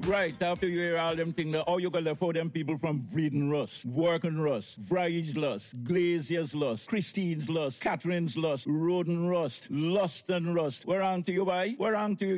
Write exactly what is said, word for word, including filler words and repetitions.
Right, after you hear all them things, how you gonna for them people from Breeden Rust, Working Rust, Bryage Lust, Glazier's Lust, Christine's Lust, Catherine's Lust, Roden Rust, Lust and Rust. We're on to you, bye. We're on to you.